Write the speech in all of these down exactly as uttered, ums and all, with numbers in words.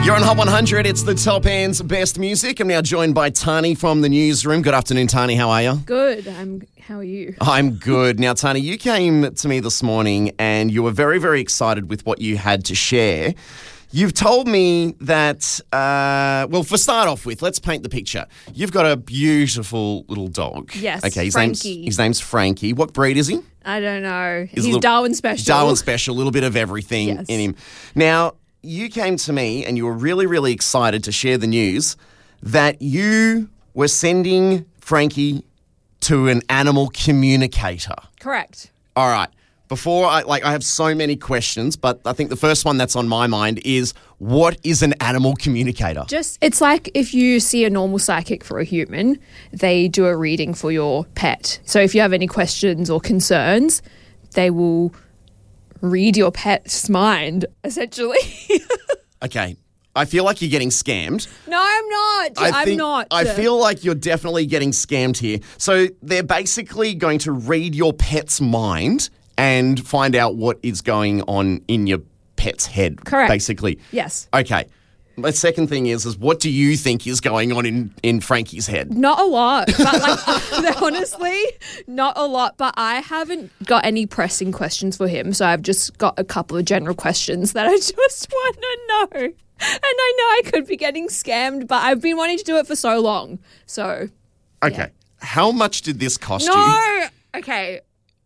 You're on Hot one hundred. It's the top end's best music. I'm now joined by Tani from the newsroom. Good afternoon, Tani. How are you? Good. I'm. How are you? I'm good. Now, Tani, you came to me this morning and you were very, very excited with what you had to share. You've told me that, uh, well, for start off with, let's paint the picture. You've got a beautiful little dog. Yes, okay, his Frankie. Name's, his name's Frankie. What breed is he? I don't know. He's He's, a little- Darwin Special. Darwin Special, a little bit of everything Yes. in him. Now, you came to me and you were really, really excited to share the news that you were sending Frankie to an animal communicator. Correct. All right. Before I like, I have so many questions, but I think the first one that's on my mind is, what is an animal communicator? Just, it's like if you see a normal psychic for a human, they do a reading for your pet. So if you have any questions or concerns, they will read your pet's mind, essentially. Okay. I feel like you're getting scammed. No, I'm not. I I'm think, not. I feel like you're definitely getting scammed here. So they're basically going to read your pet's mind and find out what is going on in your pet's head. Correct. Basically. Yes. Okay. My second thing is, is what do you think is going on in, in Frankie's head? Not a lot, but like honestly, not a lot. But I haven't got any pressing questions for him, so I've just got a couple of general questions that I just want to know. And I know I could be getting scammed, but I've been wanting to do it for so long. So, Okay. yeah. How much did this cost you? No, okay.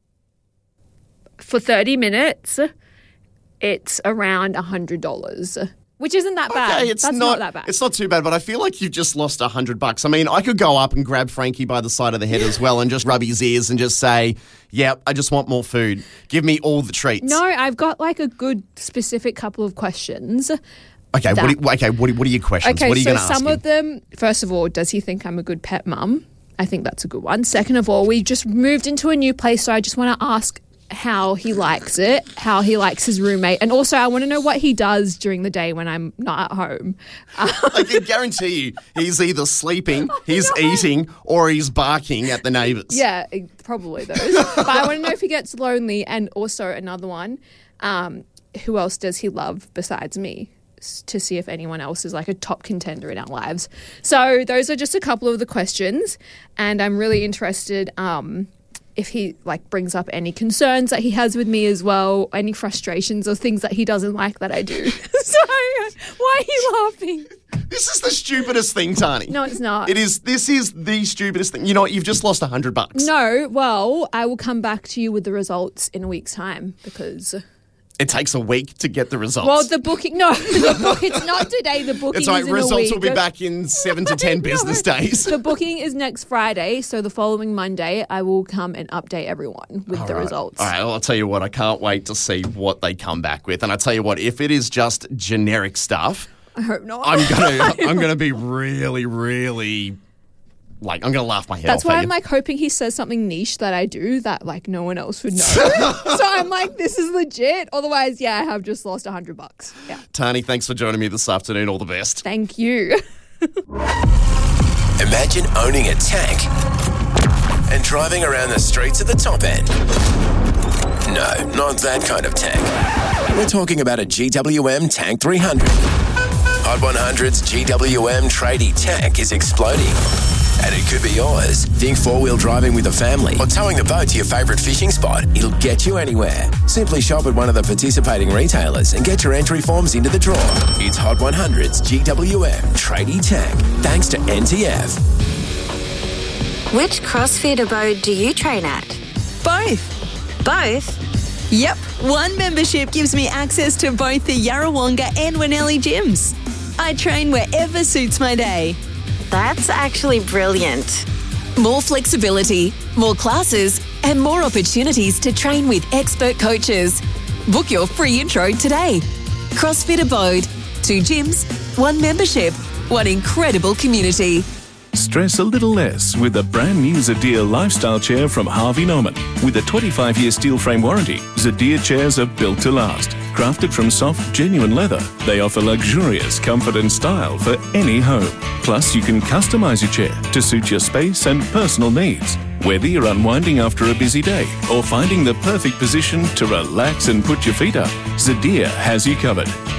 For thirty minutes, it's around a hundred dollars. Which isn't that bad. Okay, it's That's not, not that bad. It's not too bad, but I feel like you've just lost a hundred bucks. I mean, I could go up and grab Frankie by the side of the head as well and just rub his ears and just say, "Yep, I just want more food. Give me all the treats." No, I've got like a good specific couple of questions. Okay, what? that- Are, you- okay, what? Are, what are your questions? Okay, what are you so going to ask some him? of them, first of all, does he think I'm a good pet mum? I think that's a good one. Second of all, we just moved into a new place, so I just want to ask how he likes it, how he likes his roommate, and also I want to know what he does during the day when I'm not at home. I can guarantee you, he's either sleeping, he's eating, or he's barking at the neighbours. Yeah, eh, probably those. But I want to know if he gets lonely, and also another one, um, who else does he love besides me? S- To see if anyone else is like a top contender in our lives. So those are just a couple of the questions, and I'm really interested um, if he like brings up any concerns that he has with me as well, any frustrations or things that he doesn't like that I do. So why are you laughing? This is the stupidest thing, Tani. No, it's not. It is. This is the stupidest thing. You know what? You've just lost a hundred bucks. No, well, I will come back to you with the results in a week's time because... It takes a week to get the results. Well, the booking... No, the book, it's not today. The booking it's like is in a results week. will be back in seven to ten No. business days. The booking is next Friday, so the following Monday I will come and update everyone with the All right. results. All right, well, I'll tell you what, I can't wait to see what they come back with. And I tell you what, if it is just generic stuff, I hope not. I'm gonna I'm gonna be really, really like I'm gonna laugh my head That's off why at I'm you. like hoping he says something niche that I do that like no one else would know. So I'm like, this is legit. Otherwise, yeah, I have just lost a hundred bucks. Yeah. Tani, thanks for joining me this afternoon. All the best. Thank you. Imagine owning a tank and driving around the streets at the top end. No, not that kind of tank. We're talking about a G W M Tank three hundred. Hot one hundred's G W M tradie tank is exploding. And it could be yours. Think four-wheel driving with a family or towing the boat to your favourite fishing spot. It'll get you anywhere. Simply shop at one of the participating retailers and get your entry forms into the draw. It's Hot one hundred's G W M tradie tank, thanks to N T F. Which CrossFit abode do you train at? Both. Both? Yep. One membership gives me access to both the Yarrawonga and Winnelli gyms. I train wherever suits my day. That's actually brilliant. More flexibility, more classes, and more opportunities to train with expert coaches. Book your free intro today. CrossFit Abode. Two gyms, one membership, one incredible community. Stress a little less with the brand new Zadir lifestyle chair from Harvey Norman. With a twenty-five year steel frame warranty, Zadir chairs are built to last. Crafted from soft, genuine leather, they offer luxurious comfort and style for any home. Plus, you can customize your chair to suit your space and personal needs. Whether you're unwinding after a busy day or finding the perfect position to relax and put your feet up, Zadir has you covered.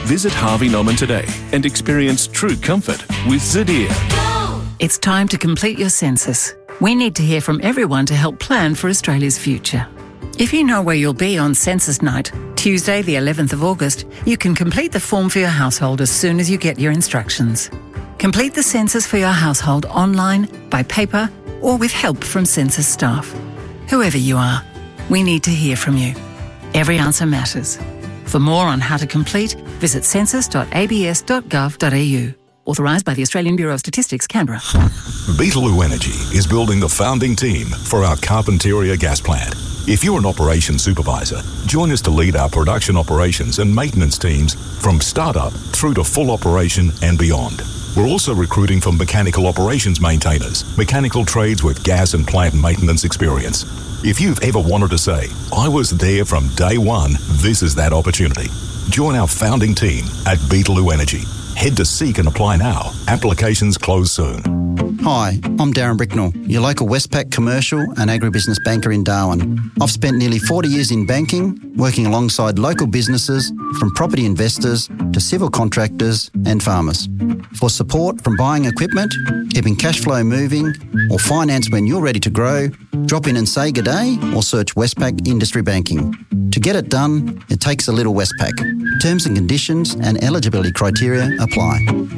Visit Harvey Norman today and experience true comfort with Zadir. It's time to complete your census. We need to hear from everyone to help plan for Australia's future. If you know where you'll be on census night, Tuesday the eleventh of August, you can complete the form for your household as soon as you get your instructions. Complete the census for your household online, by paper, or with help from census staff. Whoever you are, we need to hear from you. Every answer matters. For more on how to complete, visit census dot a b s dot gov dot a u. Authorised by the Australian Bureau of Statistics, Canberra. Beetaloo Energy is building the founding team for our Carpentaria gas plant. If you're an operations supervisor, join us to lead our production operations and maintenance teams from startup through to full operation and beyond. We're also recruiting for mechanical operations maintainers, mechanical trades with gas and plant maintenance experience. If you've ever wanted to say, I was there from day one, this is that opportunity. Join our founding team at Beetaloo Energy. Head to Seek and apply now. Applications close soon. Hi, I'm Darren Bricknell, your local Westpac commercial and agribusiness banker in Darwin. I've spent nearly forty years in banking, working alongside local businesses, from property investors to civil contractors and farmers. For support from buying equipment, keeping cash flow moving, or finance when you're ready to grow, drop in and say good day or search Westpac Industry Banking. To get it done, it takes a little Westpac. Terms and conditions and eligibility criteria apply.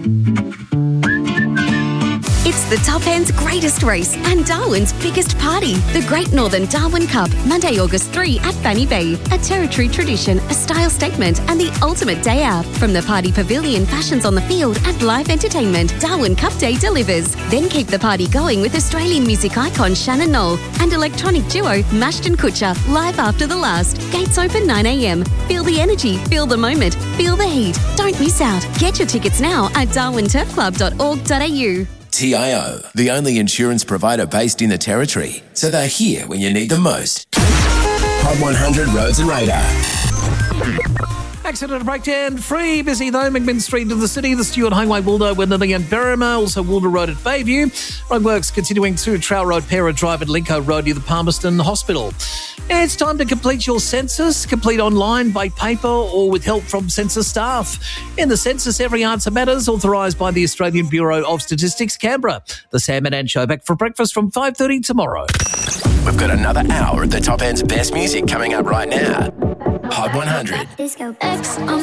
It's the Top End's greatest race and Darwin's biggest party. The Great Northern Darwin Cup, Monday, August third at Fanny Bay. A territory tradition, a style statement and the ultimate day out. From the party pavilion, fashions on the field and live entertainment, Darwin Cup Day delivers. Then keep the party going with Australian music icon Shannon Knoll and electronic duo Mashton Kutcher live after the last. Gates open nine a m. Feel the energy, feel the moment, feel the heat. Don't miss out. Get your tickets now at darwin turf club dot org dot a u. T I O, the only insurance provider based in the Territory, so they're here when you need them most. Hot one hundred Roads and Radar. Accident breakdown free. Busy though. McMinn Street to the city. The Stewart Highway, Wildo, Wendouree and Berrima. Also Wilder Road at Bayview. Roadworks continuing through Trail Road, Pera Drive at Linko Road near the Palmerston Hospital. And it's time to complete your census. Complete online, by paper or with help from census staff. In the census, every answer matters. Authorised by the Australian Bureau of Statistics, Canberra. The Sam and Ann Show back for breakfast from five thirty tomorrow. We've got another hour of the Top End's best music coming up right now. Hot one hundred. Disco X on